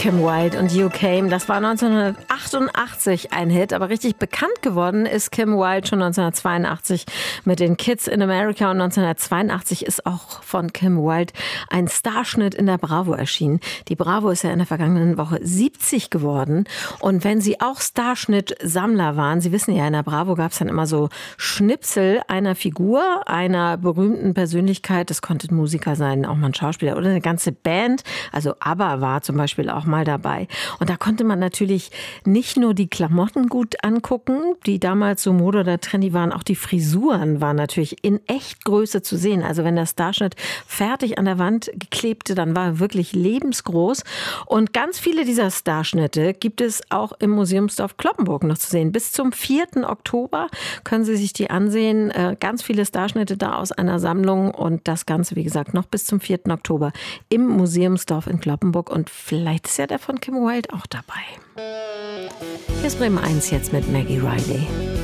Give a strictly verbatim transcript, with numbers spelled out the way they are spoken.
Kim Wilde und You Came, das war neunzehnhundertachtundachtzig ein Hit, aber richtig bekannt geworden ist Kim Wilde schon neunzehnhundertzweiundachtzig mit den Kids in America und neunzehnhundertzweiundachtzig ist auch von Kim Wilde ein Starschnitt in der Bravo erschienen. Die Bravo ist ja in der vergangenen Woche siebzig geworden und wenn Sie auch Starschnitt-Sammler waren, Sie wissen ja, in der Bravo gab es dann immer so Schnipsel einer Figur, einer berühmten Persönlichkeit, das konnte ein Musiker sein, auch mal ein Schauspieler oder eine ganze Band, also ABBA war zum Beispiel auch mal dabei. Und da konnte man natürlich nicht nur die Klamotten gut angucken, die damals so Mode oder trendy waren, auch die Frisuren waren natürlich in Echtgröße zu sehen. Also wenn der Starschnitt fertig an der Wand klebte, dann war er wirklich lebensgroß. Und ganz viele dieser Starschnitte gibt es auch im Museumsdorf Cloppenburg noch zu sehen. Bis zum vierten Oktober können Sie sich die ansehen. Ganz viele Starschnitte da aus einer Sammlung und das Ganze, wie gesagt, noch bis zum vierten Oktober im Museumsdorf in Cloppenburg. Und vielleicht ist ja der von Kim Wilde auch dabei. Hier ist Bremen eins jetzt mit Maggie Riley.